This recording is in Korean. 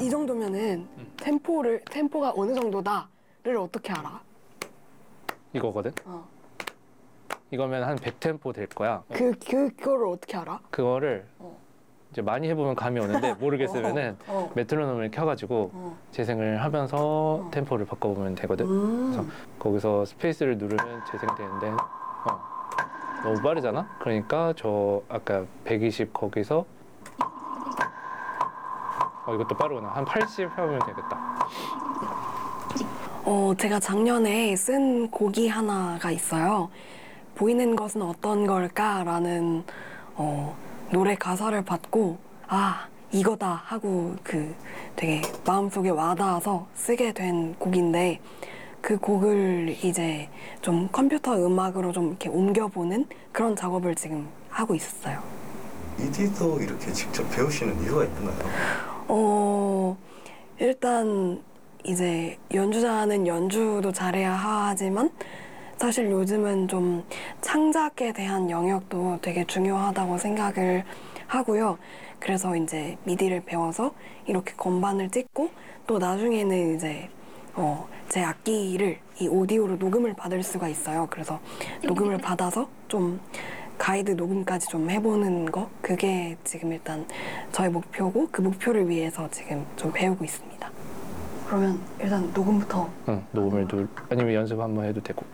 이 정도면은 템포가 어느 정도다를 어떻게 알아? 이거거든? 어. 이거면 한 100템포 될 거야. 그거를 어떻게 알아? 그거를 이제 많이 해보면 감이 오는데 모르겠으면은 메트로놈을 켜가지고 재생을 하면서 템포를 바꿔보면 되거든. 그래서 거기서 스페이스를 누르면 재생되는데 너무 빠르잖아? 그러니까 저 아까 120 거기서 이것도 빠르구나. 한 80 하면 되겠다. 제가 작년에 쓴 곡이 하나가 있어요. 보이는 것은 어떤 걸까라는 노래 가사를 받고 아 이거다 하고 되게 마음속에 와닿아서 쓰게 된 곡인데 그 곡을 이제 좀 컴퓨터 음악으로 좀 이렇게 옮겨보는 그런 작업을 지금 하고 있었어요. 미디도 이렇게 직접 배우시는 이유가 있나요? 일단 이제 연주자는 연주도 잘해야 하지만 사실 요즘은 좀 창작에 대한 영역도 되게 중요하다고 생각을 하고요. 그래서 이제 미디를 배워서 이렇게 건반을 찍고 또 나중에는 이제 제 악기를 이 오디오로 녹음을 받을 수가 있어요. 그래서 녹음을 받아서 좀 가이드 녹음까지 좀 해보는 거 그게 지금 일단 저의 목표고 그 목표를 위해서 지금 좀 배우고 있습니다. 그러면 일단 녹음부터 녹음을 아니면 연습 한번 해도 되고.